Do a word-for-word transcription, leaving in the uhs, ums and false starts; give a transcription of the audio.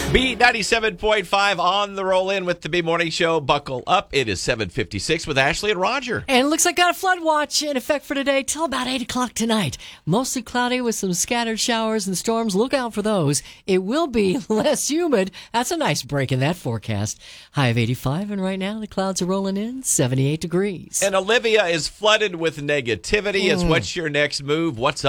B ninety-seven point five on the roll in with the B Morning Show. Buckle up. It is seven fifty-six with Ashley and Roger. And it looks like got a flood watch in effect for today till about eight o'clock tonight. Mostly cloudy with some scattered showers and storms. Look out for those. It will be less humid. That's a nice break in that forecast. High of eighty-five, and right now the clouds are rolling in seventy-eight degrees. And Olivia is flooded with negativity. Mm. It's what's your next move? What's